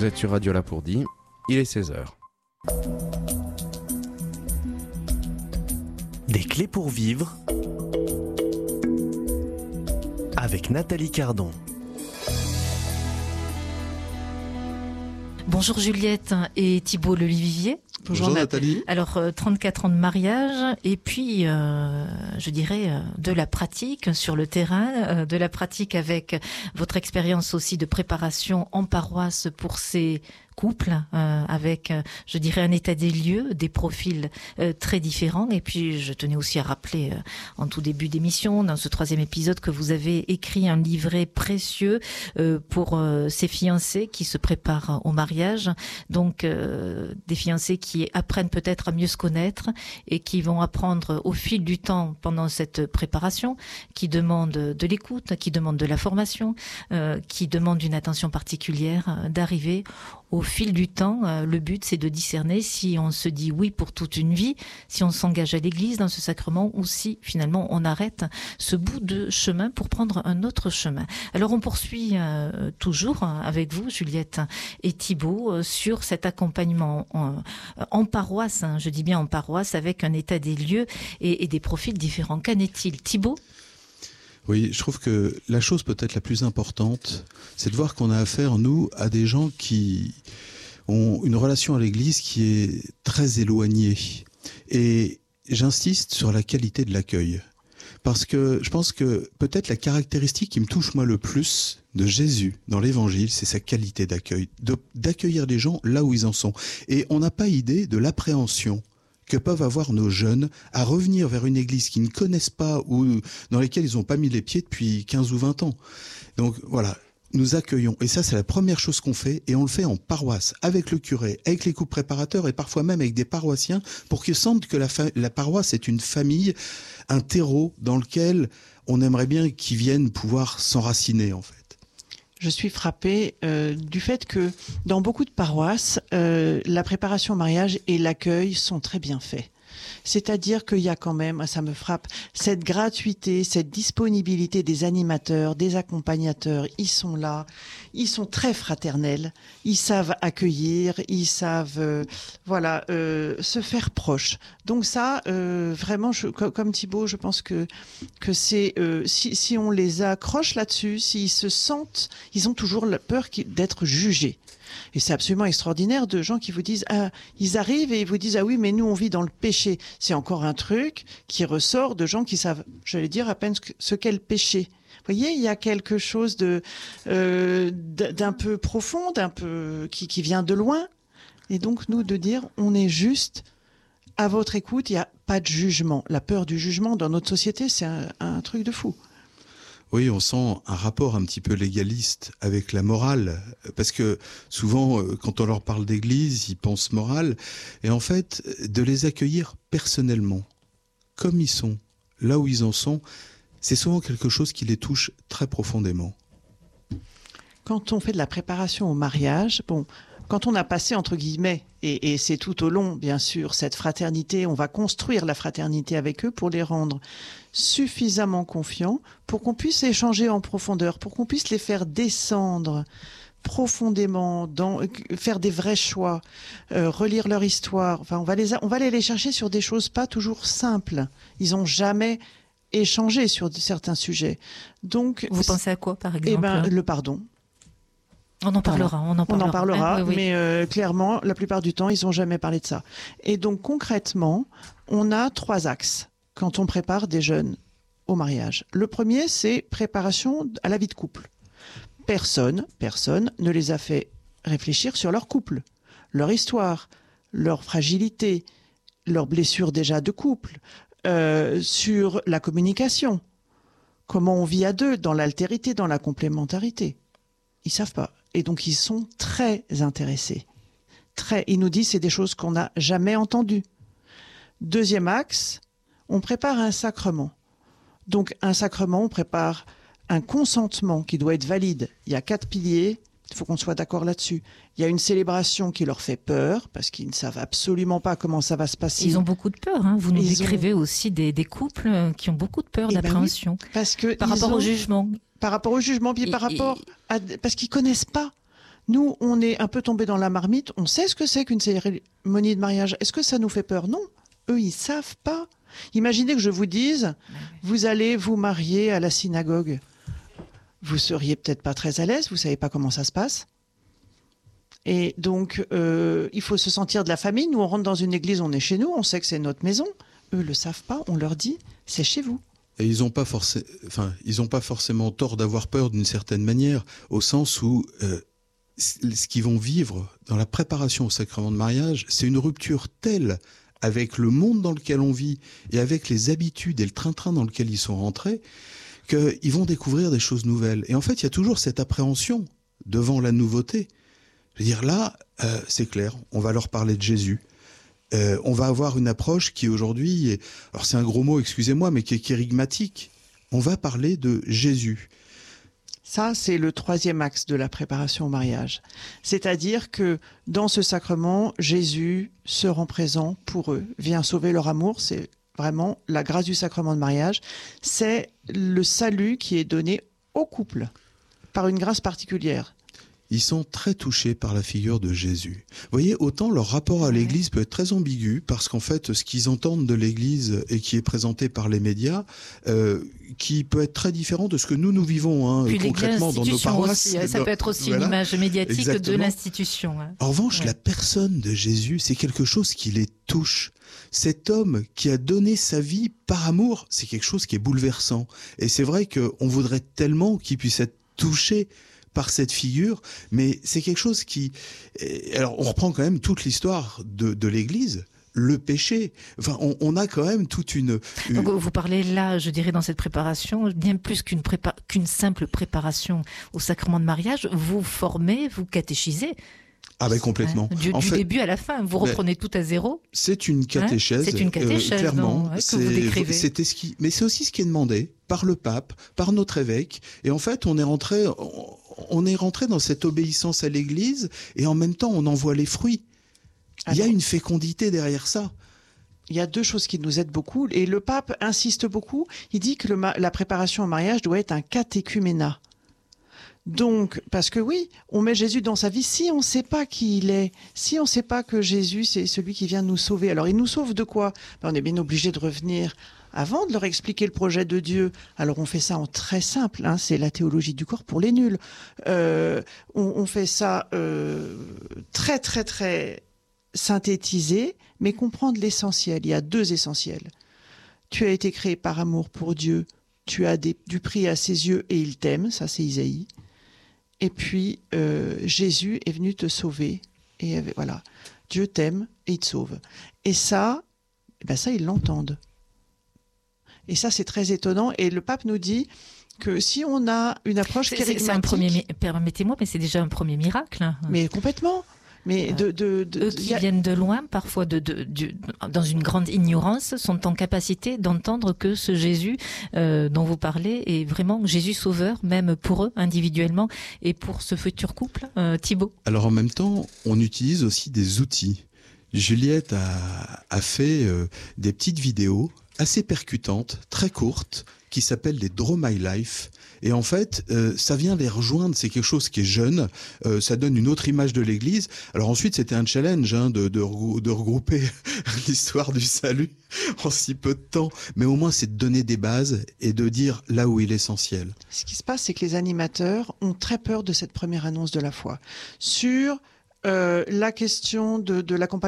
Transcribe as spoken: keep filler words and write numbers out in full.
Vous êtes sur Radio Lapourdie, il est seize heures. Des clés pour vivre avec Nathalie Cardon. Bonjour Juliette et Thibault Lelivivier. Bonjour, Bonjour Nathalie. Alors, euh, trente-quatre ans de mariage et puis, euh, je dirais, euh, de la pratique sur le terrain, euh, de la pratique avec votre expérience aussi de préparation en paroisse pour ces couples, euh, avec, euh, je dirais, un état des lieux, des profils euh, très différents. Et puis, je tenais aussi à rappeler, euh, en tout début d'émission, dans ce troisième épisode, que vous avez écrit un livret précieux euh, pour euh, ces fiancés qui se préparent au mariage. Donc, euh, des fiancés qui apprennent peut-être à mieux se connaître et qui vont apprendre au fil du temps pendant cette préparation, qui demandent de l'écoute, qui demandent de la formation, euh, qui demandent une attention particulière, euh, d'arriver au fil du temps. Euh, le but, c'est de discerner si on se dit oui pour toute une vie, si on s'engage à l'église dans ce sacrement ou si finalement on arrête ce bout de chemin pour prendre un autre chemin. Alors on poursuit euh, toujours avec vous, Juliette et Thibault, euh, sur cet accompagnement en, en paroisse, hein, je dis bien en paroisse, avec un état des lieux et, et des profils différents. Qu'en est-il, Thibault ? Oui, je trouve que la chose peut-être la plus importante, c'est de voir qu'on a affaire, nous, à des gens qui ont une relation à l'Église qui est très éloignée. Et j'insiste sur la qualité de l'accueil. Parce que je pense que peut-être la caractéristique qui me touche moi le plus de Jésus dans l'Évangile, c'est sa qualité d'accueil, de, d'accueillir les gens là où ils en sont. Et on n'a pas idée de l'appréhension que peuvent avoir nos jeunes à revenir vers une église qu'ils ne connaissent pas ou dans laquelle ils n'ont pas mis les pieds depuis quinze ou vingt ans. Donc voilà, nous accueillons. Et ça, c'est la première chose qu'on fait. Et on le fait en paroisse, avec le curé, avec les couples préparateurs et parfois même avec des paroissiens pour qu'ils sentent que la, fa- la paroisse est une famille, un terreau dans lequel on aimerait bien qu'ils viennent pouvoir s'enraciner, en fait. Je suis frappée euh, du fait que dans beaucoup de paroisses, euh, la préparation au mariage et l'accueil sont très bien faits. C'est-à-dire qu'il y a quand même, ça me frappe, cette gratuité, cette disponibilité des animateurs, des accompagnateurs. Ils sont là, ils sont très fraternels, ils savent accueillir, ils savent, euh, voilà, euh, se faire proche. Donc ça, euh, vraiment, je, comme Thibault, je pense que que c'est euh, si, si on les accroche là-dessus, s'ils se sentent, ils ont toujours la peur d'être jugés. Et c'est absolument extraordinaire de gens qui vous disent, ah, ils arrivent et ils vous disent, ah oui, mais nous on vit dans le péché. C'est encore un truc qui ressort de gens qui savent, j'allais dire à peine ce qu'est le péché. Vous voyez, il y a quelque chose de euh, d'un peu profond, d'un peu qui, qui vient de loin. Et donc nous de dire, on est juste à votre écoute. Il n'y a pas de jugement. La peur du jugement dans notre société, c'est un, un truc de fou. Oui, on sent un rapport un petit peu légaliste avec la morale, parce que souvent, quand on leur parle d'église, ils pensent morale, et en fait, de les accueillir personnellement, comme ils sont, là où ils en sont, c'est souvent quelque chose qui les touche très profondément. Quand on fait de la préparation au mariage, bon, quand on a passé, entre guillemets, et, et c'est tout au long, bien sûr, cette fraternité, on va construire la fraternité avec eux pour les rendre suffisamment confiants pour qu'on puisse échanger en profondeur, pour qu'on puisse les faire descendre profondément, dans, faire des vrais choix, euh, relire leur histoire. Enfin, on va les, on va aller les chercher sur des choses pas toujours simples. Ils ont jamais échangé sur certains sujets. Donc, vous pensez à quoi, par exemple? Eh ben, le pardon. On en parlera, on en parlera. On en parlera, hein, oui, oui. mais euh, clairement, la plupart du temps, ils n'ont jamais parlé de ça. Et donc, concrètement, on a trois axes quand on prépare des jeunes au mariage. Le premier, c'est préparation à la vie de couple. Personne, personne ne les a fait réfléchir sur leur couple, leur histoire, leur fragilité, leurs blessures déjà de couple, euh, sur la communication, comment on vit à deux, dans l'altérité, dans la complémentarité. Ils savent pas. Et donc, ils sont très intéressés. Très. Ils nous disent c'est des choses qu'on n'a jamais entendues. Deuxième axe, on prépare un sacrement. Donc, un sacrement, on prépare un consentement qui doit être valide. Il y a quatre piliers. Il faut qu'on soit d'accord là-dessus. Il y a une célébration qui leur fait peur, parce qu'ils ne savent absolument pas comment ça va se passer. Ils ont beaucoup de peur. Hein. Vous nous Ils décrivez ont... aussi des, des couples qui ont beaucoup de peur, eh d'appréhension. Ben oui, parce que par rapport ont... au jugement. Par rapport au jugement, puis et, par rapport et... à... Parce qu'ils ne connaissent pas. Nous, on est un peu tombé dans la marmite. On sait ce que c'est qu'une cérémonie de mariage. Est-ce que ça nous fait peur? Non. Eux, ils savent pas. Imaginez que je vous dise, vous allez vous marier à la synagogue. Vous seriez peut-être pas très à l'aise. Vous savez pas comment ça se passe. Et donc, euh, il faut se sentir de la famille. Nous, on rentre dans une église, on est chez nous. On sait que c'est notre maison. Eux le savent pas. On leur dit, c'est chez vous. Et ils n'ont pas, forcé... enfin, ils ont pas forcément tort d'avoir peur d'une certaine manière, au sens où euh, ce qu'ils vont vivre dans la préparation au sacrement de mariage, c'est une rupture telle avec le monde dans lequel on vit et avec les habitudes et le train-train dans lequel ils sont rentrés, qu'ils vont découvrir des choses nouvelles. Et en fait, il y a toujours cette appréhension devant la nouveauté. Je veux dire, là, euh, c'est clair, on va leur parler de Jésus. Euh, on va avoir une approche qui aujourd'hui, est, alors c'est un gros mot, excusez-moi, mais qui est kérigmatique. On va parler de Jésus. Ça, c'est le troisième axe de la préparation au mariage. C'est-à-dire que dans ce sacrement, Jésus se rend présent pour eux, vient sauver leur amour. C'est vraiment la grâce du sacrement de mariage. C'est le salut qui est donné au couple par une grâce particulière. Ils sont très touchés par la figure de Jésus. Vous voyez, autant leur rapport à l'Église peut être très ambigu, parce qu'en fait, ce qu'ils entendent de l'Église et qui est présenté par les médias, euh, qui peut être très différent de ce que nous, nous vivons hein, concrètement dans nos paroisses. Aussi, ça dans... peut être aussi voilà. une image médiatique Exactement. de l'institution. Hein. En revanche, ouais. la personne de Jésus, c'est quelque chose qui les touche. Cet homme qui a donné sa vie par amour, c'est quelque chose qui est bouleversant. Et c'est vrai qu'on voudrait tellement qu'il puisse être touché par cette figure, mais c'est quelque chose qui... Alors, on reprend quand même toute l'histoire de, de l'Église, le péché. Enfin, on, on a quand même toute une, une... Donc, vous parlez là, je dirais, dans cette préparation, bien plus qu'une prépa... qu'une simple préparation au sacrement de mariage, vous formez, vous catéchisez. Ah ben complètement. Hein, du, du fait, début à la fin, vous reprenez ben, tout à zéro. C'est une catéchèse. Hein, c'est une catéchèse, euh, clairement. dont, ouais, que vous décrivez. C'était ce qui, mais c'est aussi ce qui est demandé par le pape, par notre évêque. Et en fait, on est rentré, on, on est rentré dans cette obéissance à l'Église, et en même temps, on en voit les fruits. Il y a une fécondité derrière ça. Il y a deux choses qui nous aident beaucoup, et le pape insiste beaucoup. Il dit que le, la préparation au mariage doit être un catéchuménat. Donc, parce que oui, on met Jésus dans sa vie si on ne sait pas qui il est, si on ne sait pas que Jésus, c'est celui qui vient nous sauver. Alors, il nous sauve de quoi? Ben, on est bien obligé de revenir avant de leur expliquer le projet de Dieu. Alors, on fait ça en très simple, hein, c'est la théologie du corps pour les nuls. Euh, on, on fait ça euh, très, très, très synthétisé, mais comprendre l'essentiel. Il y a deux essentiels. Tu as été créé par amour pour Dieu, tu as des, du prix à ses yeux et il t'aime, ça c'est Isaïe. Et puis, euh, Jésus est venu te sauver. Et voilà, Dieu t'aime et il te sauve. Et ça, eh ben ça, ils l'entendent. Et ça, c'est très étonnant. Et le pape nous dit que si on a une approche kérigmatique... C'est un premier, permettez-moi, mais c'est déjà un premier miracle. Hein. Mais complètement. Mais de, de, de, Eux qui a... viennent de loin, parfois de, de, de, dans une grande ignorance, sont en capacité d'entendre que ce Jésus euh, dont vous parlez est vraiment Jésus sauveur, même pour eux individuellement et pour ce futur couple. Euh, Thibaut. Alors en même temps, on utilise aussi des outils. Juliette a, a fait euh, des petites vidéos assez percutantes, très courtes, qui s'appellent les Draw My Life. Et en fait, euh, ça vient les rejoindre, c'est quelque chose qui est jeune, euh, ça donne une autre image de l'Église. Alors ensuite, c'était un challenge hein, de, de, de regrouper l'histoire du salut en si peu de temps. Mais au moins, c'est de donner des bases et de dire là où il est essentiel. Ce qui se passe, c'est que les animateurs ont très peur de cette première annonce de la foi. Sur euh, la question de, de l'accompagnement